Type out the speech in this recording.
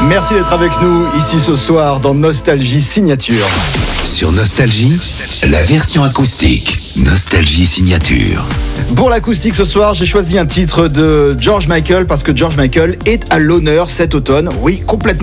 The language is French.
Merci d'être avec nous ici ce soir dans Nostalgie Signature. Sur Nostalgie, la version acoustique. Nostalgie Signature. Pour l'acoustique ce soir, j'ai choisi un titre de George Michael parce que George Michael est à l'honneur cet automne. Oui, complètement.